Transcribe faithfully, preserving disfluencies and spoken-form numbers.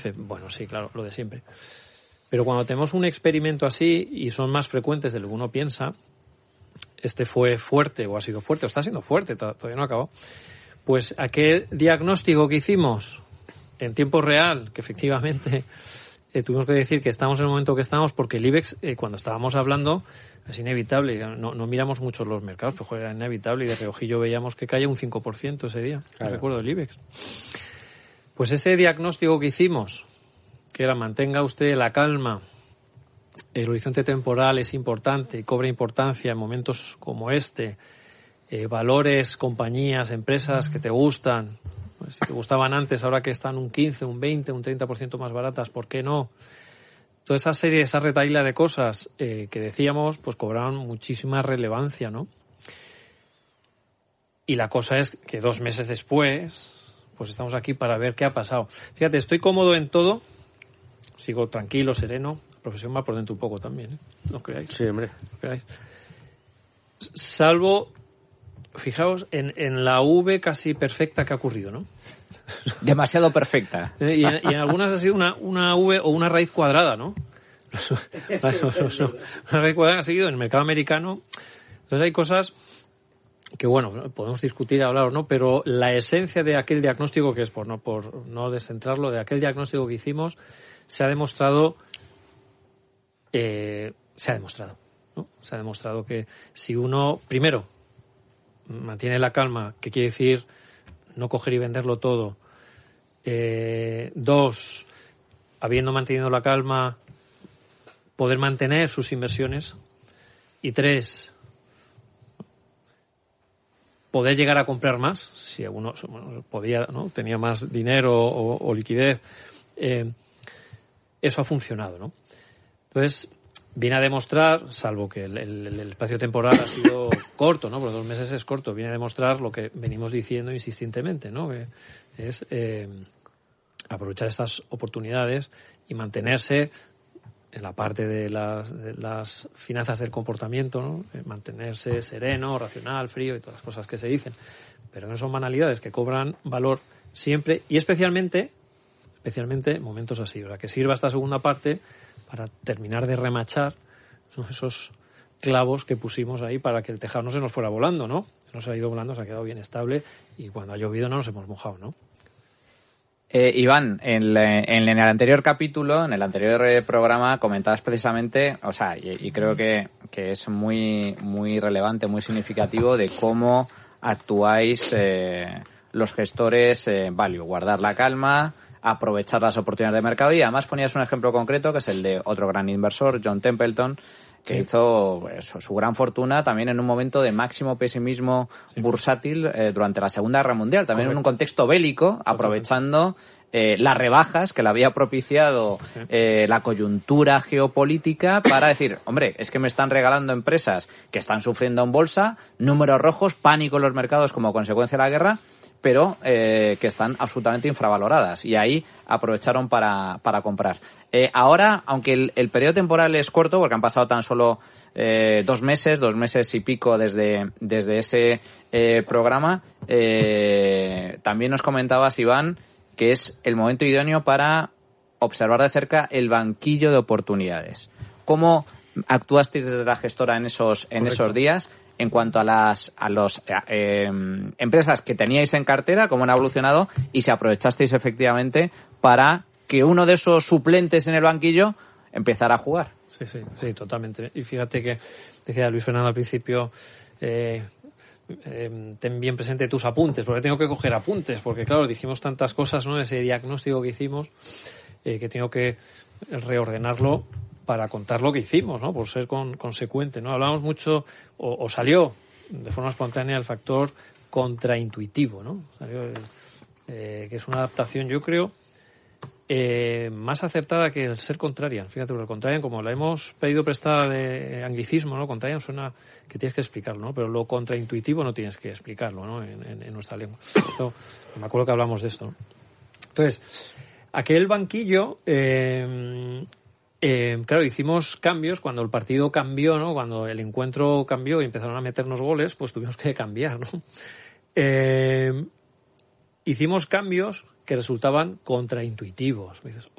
Bueno, sí, claro, lo de siempre. Pero cuando tenemos un experimento así y son más frecuentes de lo que uno piensa, este fue fuerte o ha sido fuerte o está siendo fuerte, todavía no ha acabado, pues aquel diagnóstico que hicimos en tiempo real, que efectivamente eh, tuvimos que decir que estamos en el momento que estamos porque el IBEX, eh, cuando estábamos hablando, es inevitable, no, no miramos mucho los mercados, pero joder, era inevitable y de reojillo veíamos que caía un cinco por ciento ese día, claro. Recuerdo el IBEX. Pues ese diagnóstico que hicimos, que era mantenga usted la calma, el horizonte temporal es importante y cobra importancia en momentos como este, eh, valores, compañías, empresas que te gustan, pues si te gustaban antes, ahora que están un quince, un veinte, un treinta por ciento más baratas, ¿por qué no? Toda esa serie, esa retahíla de cosas eh, que decíamos, pues cobraron muchísima relevancia, ¿no? Y la cosa es que dos meses después, pues estamos aquí para ver qué ha pasado. Fíjate, estoy cómodo en todo, sigo tranquilo, sereno, la profesión va por dentro un poco también, ¿eh? No os creáis. Sí, hombre. No os creáis. Salvo, fijaos, en, en la V casi perfecta que ha ocurrido, ¿no? Demasiado perfecta. Y en, y en algunas ha sido una, una V o una raíz cuadrada, ¿no? Una raíz cuadrada ha seguido en el mercado americano. Entonces hay cosas que, bueno, podemos discutir, hablar o no, pero la esencia de aquel diagnóstico, que es por no, por no descentrarlo, de aquel diagnóstico que hicimos, se ha demostrado, eh, se ha demostrado, ¿no? Se ha demostrado que si uno, primero, mantiene la calma, que quiere decir no coger y venderlo todo, eh, dos, habiendo mantenido la calma, poder mantener sus inversiones, y tres, poder llegar a comprar más, si alguno bueno, podía, ¿no? Tenía más dinero o, o liquidez, eh, eso ha funcionado, ¿no? Entonces, viene a demostrar, salvo que el, el, el espacio temporal ha sido corto, ¿no? Porque dos meses es corto, viene a demostrar lo que venimos diciendo insistentemente, ¿no? Que es eh, aprovechar estas oportunidades y mantenerse en la parte de las, de las finanzas del comportamiento, ¿no? Eh, mantenerse sereno, racional, frío y todas las cosas que se dicen. Pero no son banalidades que cobran valor siempre y especialmente, especialmente en momentos así. O sea, que sirva esta segunda parte para terminar de remachar, ¿no? Esos clavos que pusimos ahí para que el tejado no se nos fuera volando, ¿no? No se ha ido volando, se ha quedado bien estable y cuando ha llovido no nos hemos mojado, ¿no? Eh, Iván, en, en, en el anterior capítulo, en el anterior programa, comentabas precisamente, o sea, y, y creo que, que es muy, muy relevante, muy significativo de cómo actuáis eh, los gestores eh, value, guardar la calma, aprovechar las oportunidades de mercado, y además ponías un ejemplo concreto que es el de otro gran inversor, John Templeton, que sí. hizo eso, su gran fortuna también en un momento de máximo pesimismo sí. bursátil eh, durante la Segunda Guerra Mundial, también Correcto. En un contexto bélico, aprovechando eh, las rebajas que le había propiciado eh, la coyuntura geopolítica para decir, hombre, es que me están regalando empresas que están sufriendo en bolsa, números rojos, pánico en los mercados como consecuencia de la guerra, pero eh, que están absolutamente infravaloradas, y ahí aprovecharon para, para comprar. Eh, ahora, aunque el, el periodo temporal es corto, porque han pasado tan solo eh, dos meses, dos meses y pico desde, desde ese eh, programa, eh, también nos comentabas, Iván, que es el momento idóneo para observar de cerca el banquillo de oportunidades. ¿Cómo actuasteis desde la gestora en esos, en esos días? En cuanto a las a los eh, empresas que teníais en cartera, cómo han evolucionado, y si aprovechasteis efectivamente para que uno de esos suplentes en el banquillo empezara a jugar. Sí, sí, sí, totalmente. Y fíjate que decía Luis Fernando al principio, eh, eh, ten bien presente tus apuntes, porque tengo que coger apuntes, porque claro, dijimos tantas cosas, ¿no? Ese diagnóstico que hicimos, eh, que tengo que reordenarlo para contar lo que hicimos, ¿no? Por ser con, consecuente, ¿no? Hablamos mucho, o, o salió de forma espontánea el factor contraintuitivo, ¿no? Salió el, eh, que es una adaptación, yo creo, eh, más acertada que el ser contrarian. Fíjate, porque el contrarian, como la hemos pedido prestada de anglicismo, ¿no? Contrarian suena que tienes que explicarlo, ¿no? Pero lo contraintuitivo no tienes que explicarlo, ¿no? En, en, en nuestra lengua. Esto, me acuerdo que hablamos de esto, ¿no? Entonces, aquel banquillo, eh, Eh, claro, hicimos cambios cuando el partido cambió, ¿no? Cuando el encuentro cambió y empezaron a meternos goles, pues tuvimos que cambiar, ¿no? Eh, hicimos cambios que resultaban contraintuitivos. Me dices,